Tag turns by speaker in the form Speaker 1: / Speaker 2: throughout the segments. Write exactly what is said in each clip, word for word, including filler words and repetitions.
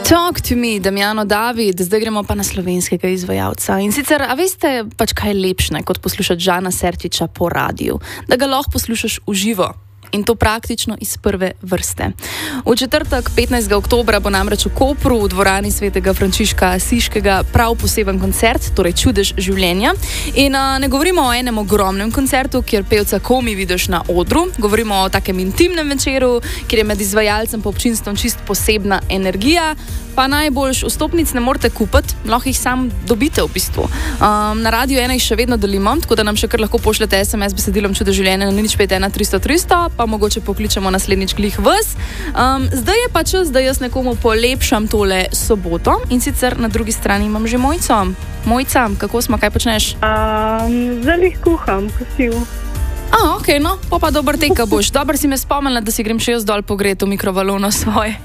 Speaker 1: Talk to me, Damjano David, zdaj gremo pa na slovenskega izvajalca. In sicer, a veste, pač kaj je lepše, kot poslušati Žana Sertiča po radiju, da ga lahko poslušaš v živo. In to praktično iz prve vrste. V četrtek, petnajstega oktobra, bo namreč v Kopru v dvorani svetega Frančiška Asiškega prav poseben koncert, torej Čudež življenja. In a, ne govorimo o enem ogromnem koncertu, kjer pevca komaj vidiš na odru, govorimo o takem intimnem večeru, kjer je med izvajalcem pa občinstvom čist posebna energija, pa najboljš vstopnic ne morete kupiti, lahko jih sam dobite v bistvu. Um, na Radiu ena jih še vedno delimo, tako da nam še kar lahko pošljete es em es besedilom Čudež življenja na nič pet ena tristo tristo, pa mogoče pokličemo naslednjič glih vas. Um, zdaj je pa čas, da jaz nekomu polepšam tole soboto in sicer na drugi strani imam že Mojco. Mojca, kako smo, kaj počneš?
Speaker 2: Um, zdaj jih kuham, kosil.
Speaker 1: A, ok, no, pa pa dober teka boš. Dobro si me spomnila, da si grem še jaz dol pogret v mikrovalovno svoje.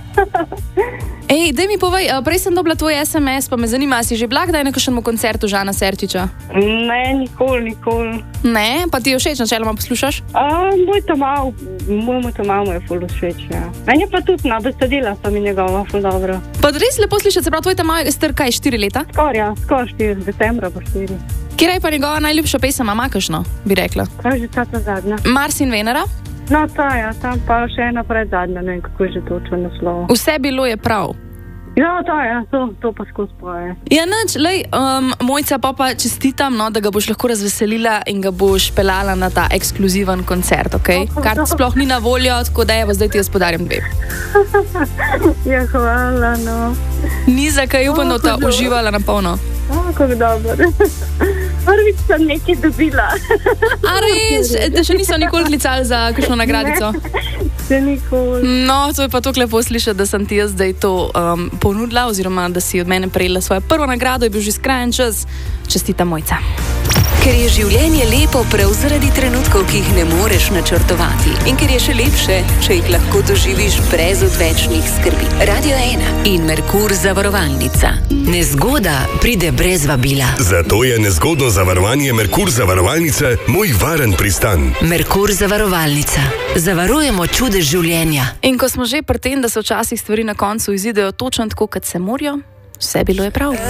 Speaker 1: Ej, daj mi povej, prej sem dobila tvoj es em es, pa me zanima, si že bila kdaj na kakšnemu koncertu Žana Sertiča?
Speaker 2: Ne, nikoli, nikoli.
Speaker 1: Ne? Pa ti je všeč, načeloma poslušaš?
Speaker 2: A, moj to mal, moj to mal mu je ful všeč, ja. Meni pa tudi na besedila so mi njegova ful dobro.
Speaker 1: Pa res lepo slišati, se pravi, tvoj ta mal je star kaj, štiri leta?
Speaker 2: Skor, ja, skor štiri, decembra pa štiri.
Speaker 1: Kjer je pa njegova najljubša pesem, a makašno, bi rekla?
Speaker 2: Kaj je že ta ta zadnja?
Speaker 1: Mars in Venera?
Speaker 2: No, ta, ja, tam pa še ena pred zadnja, ne vem, kako je že točno naslov.
Speaker 1: Vse bilo je prav.
Speaker 2: Ja, to je, to, to pa skozi poje.
Speaker 1: Ja, nič, lej, um, Mojca, pa pa čestitam, no, da ga boš lahko razveselila in ga boš pelala na ta ekskluziven koncert, okej? Okay? Kar sploh ni na voljo, tako da evo, zdaj ti jaz podarjam dve.
Speaker 2: Ja, hvala, no.
Speaker 1: Ni za kaj, upam, da ta uživala na polno.
Speaker 2: O, kako dobro. Prvič sem nekaj dobila.
Speaker 1: A res, da še niso nikoli klicali za kakšno nagradico?
Speaker 2: Še nikoli.
Speaker 1: No, to je pa tako lepo slišati, da sem ti jaz zdaj to um, ponudila, oziroma da si od mene prejela svojo prvo nagrado, je bil že skrajen čas. Čestita, Mojca.
Speaker 3: Ker je življenje lepo prav zaradi trenutkov, ki jih ne moreš načrtovati. In ker je še lepše, če jih lahko doživiš brez odvečnih skrbi. Radio ena in Merkur zavarovalnica. Nezgoda pride brez vabila.
Speaker 4: Zato je nezgodno zavarovanje Merkur zavarovalnice moj varen pristan.
Speaker 3: Merkur zavarovalnica. Zavarujemo čudež življenja.
Speaker 1: In ko smo že pri tem, da se včasih stvari na koncu izidejo točno tako, kot se morajo, vse bilo je prav.